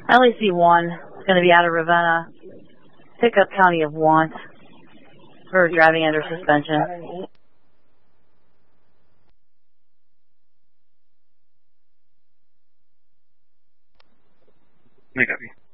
I only see one. It's going to be out of Ravenna. Pickup County of Want for driving under suspension. I got you.